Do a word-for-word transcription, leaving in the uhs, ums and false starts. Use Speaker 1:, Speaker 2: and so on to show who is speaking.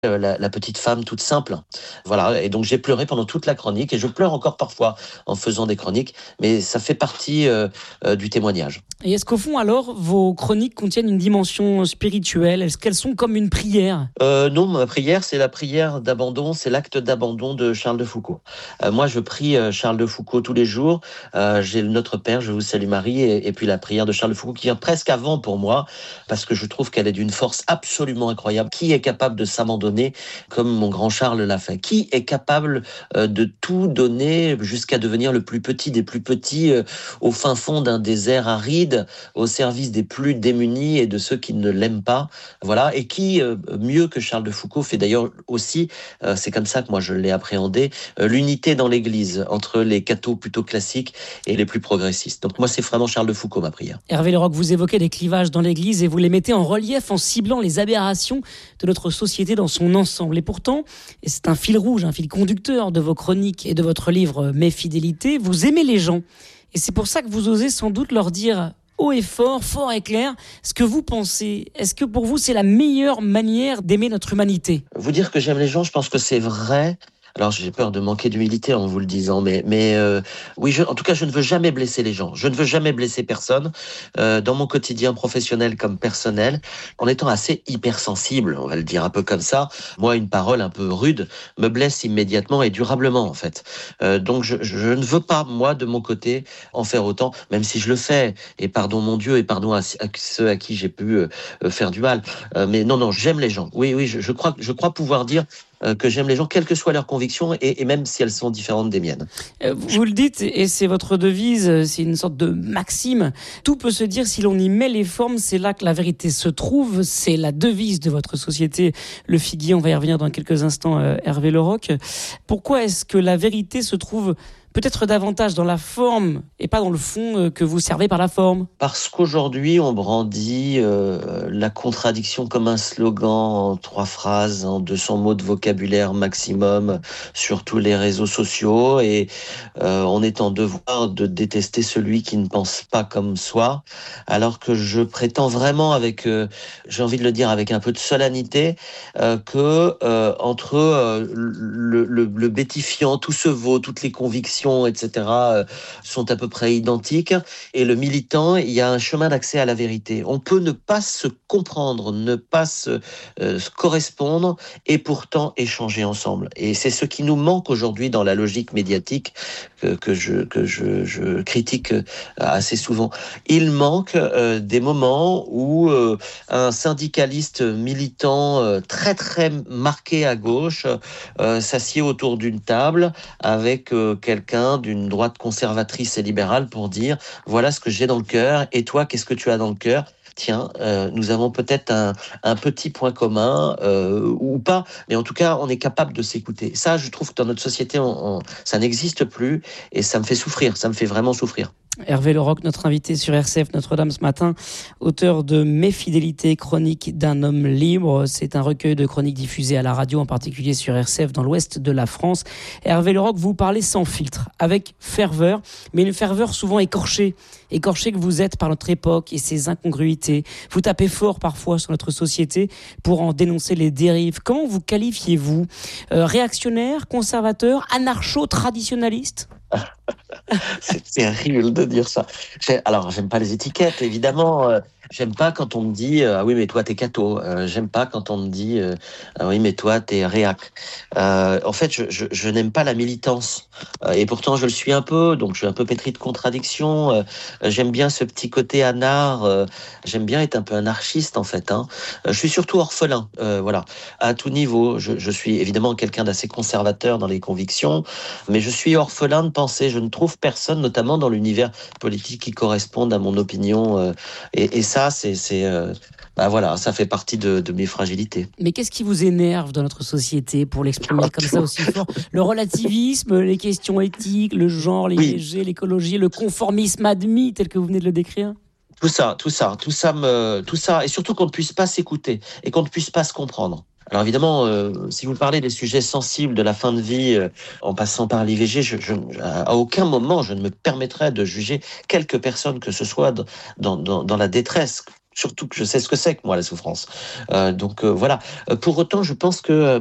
Speaker 1: euh, la, la petite femme toute simple. Voilà, et donc j'ai pleuré pendant toute la chronique, et je pleure encore parfois en faisant des chroniques, mais ça fait partie euh, euh, du témoignage.
Speaker 2: Et est-ce qu'au fond, alors, vos chroniques contiennent une dimension spirituelle? Est-ce qu'elles sont comme une prière?
Speaker 1: Euh, non, ma prière, c'est la prière d'abandon, c'est l'acte d'abandon de Charles de Foucault. Euh, moi, je prie euh, Charles de Foucault tous les jours. Euh, j'ai le Notre Père, je vous salue Marie, et, et puis la prière de Charles de Foucault qui vient presque avant pour moi, parce que je trouve qu'elle est d'une force absolument incroyable. Qui est capable de s'abandonner comme mon grand Charles l'a fait? Qui est capable euh, de tout donner jusqu'à devenir le plus petit des plus petits euh, au fin fond d'un désert aride, au service des plus démunis et de ceux qui ne l'aiment pas? Voilà, et qui, euh, mieux que Charles de Foucault, fait d'ailleurs aussi, euh, c'est comme ça que moi je l'ai appréhendé, euh, l'unité dans l'Église entre les cathos plutôt classiques et les plus progressistes. Donc moi, c'est vraiment Charles de Foucault, ma prière.
Speaker 2: Hervé Leroc, vous évoquez les clivages dans l'Église et vous les mettez en relief en ciblant les aberrations de notre société dans son ensemble. Et pourtant, et c'est un fil rouge, un fil conducteur de vos chroniques et de votre livre Mes fidélités, vous aimez les gens. Et c'est pour ça que vous osez sans doute leur dire haut et fort, fort et clair, ce que vous pensez. Est-ce que pour vous, c'est la meilleure manière d'aimer notre humanité?
Speaker 1: Vous dire que j'aime les gens, je pense que c'est vrai. Alors j'ai peur de manquer d'humilité en vous le disant, mais mais euh, oui, je, en tout cas, je ne veux jamais blesser les gens. Je ne veux jamais blesser personne euh, dans mon quotidien professionnel comme personnel. En étant assez hypersensible, on va le dire un peu comme ça. Moi, une parole un peu rude me blesse immédiatement et durablement, en fait. Euh, donc je, je ne veux pas, moi, de mon côté, en faire autant, même si je le fais. Et pardon, mon Dieu, et pardon à, à ceux à qui j'ai pu euh, faire du mal. Euh, mais non, non, j'aime les gens. Oui, oui, je, je crois, je crois pouvoir dire euh, que j'aime les gens, quelles que soient leurs convictions, et, et même si elles sont différentes des miennes.
Speaker 2: Euh, Vous le dites, et c'est votre devise, c'est une sorte de maxime. Tout peut se dire si l'on y met les formes, c'est là que la vérité se trouve. C'est la devise de votre société, Le Figuier. On va y revenir dans quelques instants, euh, Hervé Leroc. Pourquoi est-ce que la vérité se trouve peut-être davantage dans la forme et pas dans le fond euh, que vous servez par la forme?
Speaker 1: Parce qu'aujourd'hui, on brandit euh, la contradiction comme un slogan en trois phrases, en deux cents mots de vocabulaire maximum sur tous les réseaux sociaux, et euh, on est en devoir de détester celui qui ne pense pas comme soi, alors que je prétends vraiment, avec, euh, j'ai envie de le dire avec un peu de solennité, euh, que euh, entre euh, le, le, le bêtifiant, tout se vaut, toutes les convictions, et cetera, euh, sont à peu près identiques. Et le militant, il y a un chemin d'accès à la vérité. On peut ne pas se comprendre, ne pas se, euh, se correspondre, et pourtant échanger ensemble. Et c'est ce qui nous manque aujourd'hui dans la logique médiatique que, que, je, que je, je critique assez souvent. Il manque euh, des moments où euh, un syndicaliste militant euh, très très marqué à gauche euh, s'assied autour d'une table avec euh, quelqu'un d'une droite conservatrice et libérale pour dire voilà ce que j'ai dans le cœur, et toi, qu'est-ce que tu as dans le cœur? Tiens, euh, nous avons peut-être un, un petit point commun, euh, ou pas, mais en tout cas, on est capable de s'écouter. Ça, je trouve que dans notre société, on, on, ça n'existe plus, et ça me fait souffrir, ça me fait vraiment souffrir.
Speaker 2: Hervé Leroc, notre invité sur R C F Notre-Dame ce matin, auteur de Mes fidélités, chroniques d'un homme libre. C'est un recueil de chroniques diffusées à la radio, en particulier sur R C F dans l'ouest de la France. Hervé Leroc, vous parlez sans filtre, avec ferveur, mais une ferveur souvent écorchée. Écorchée que vous êtes par notre époque et ses incongruités. Vous tapez fort parfois sur notre société pour en dénoncer les dérives. Comment vous qualifiez-vous? euh, Réactionnaire, conservateur, anarcho-traditionnaliste?
Speaker 1: C'est terrible de dire ça. J'ai, alors, j'aime pas les étiquettes, évidemment. Euh, j'aime pas quand on me dit euh, ah oui, mais toi t'es catho. Euh, j'aime pas quand on me dit euh, ah oui, mais toi t'es réac. Euh, en fait, je, je, je n'aime pas la militance. Euh, et pourtant, je le suis un peu. Donc, je suis un peu pétri de contradictions. Euh, j'aime bien ce petit côté anard. Euh, j'aime bien être un peu anarchiste, en fait. Hein. Euh, je suis surtout orphelin. Euh, voilà, à tout niveau. Je, je suis évidemment quelqu'un d'assez conservateur dans les convictions, mais je suis orphelin de pensée. Je ne trouve personne, notamment dans l'univers politique, qui corresponde à mon opinion. Euh, et, et ça, c'est, c'est euh, bah voilà, ça fait partie de, de mes fragilités.
Speaker 2: Mais qu'est-ce qui vous énerve dans notre société pour l'exprimer comme ça aussi fort? Le relativisme, les questions éthiques, le genre, l'I V G, oui. L'écologie, le conformisme admis tel que vous venez de le décrire?
Speaker 1: Tout ça, tout ça, tout ça, me, tout ça, et surtout qu'on ne puisse pas s'écouter et qu'on ne puisse pas se comprendre. Alors évidemment, euh, si vous parlez des sujets sensibles de la fin de vie, euh, en passant par l'I V G, je, je, à aucun moment je ne me permettrai de juger quelque personne que ce soit dans, dans, dans la détresse surtout que je sais ce que c'est que moi la souffrance. Euh, donc euh, voilà. Euh, Pour autant, je pense que